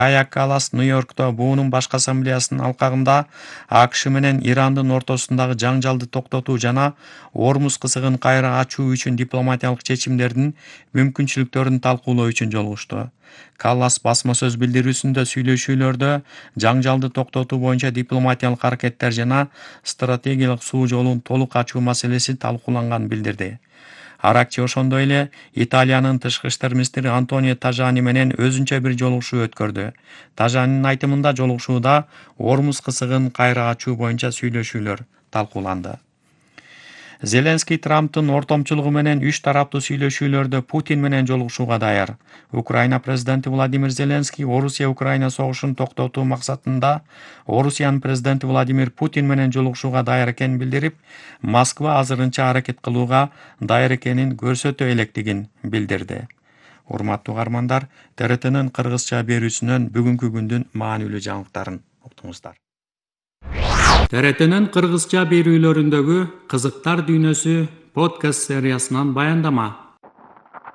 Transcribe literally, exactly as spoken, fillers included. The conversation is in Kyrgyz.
Кая Каллас Нью-Йоркто буунун башкы ассамблеясынын алкагында АКШ менен Ирандын ортосундагы жаңжалды токтотуу жана Ормуз кызыгын кайра ачуу үчүн дипломатиялык чечимдердин мүмкүнчүлүктөрүн талкуулоо үчүн жолугушту. Каллас басма сөз билдирүүсүндө сүйлөшүүлөрдө жаңжалды токтотуу боюнча дипломатиялык аракеттер жана стратегиялык суу жолун толук ачуу маселеси талкууланганын билдирди. Аракчы ошондой эле Италиянын тышкы иштер министри Антонио Тажани менен өзүнчө бир жолугушуу өткөрдү. Тажанинин айтымында жолугушууда Ормуз кызыгын кайра ачуу боюнча сүйлөшүүлөр талкууланды. Зеленский Трамптын ортомчулугу менен үч тараптуу сүйлөшүүлөрдө Путин менен жолугушууга даяр. Украина президенти Владимир Зеленский Орусия-Украина согушун токтотуу максатында Орусиянын президенти Владимир Путин менен жолугушууга даяр экенин билдирип, Москва азырынча аракет кылууга даяр экенин көрсөтө электигин билдирди. Урматтуу угармандар, Т Р Т'нин кыргызча берүүсүнөн бүгүнкү күндүн маанилүү жаңылыктарын уктуңуздар. Т Р Т'нин кыргызча берүүлөрүндөгү кызыктар дүйнөсү подкаст сериясынан баяндама.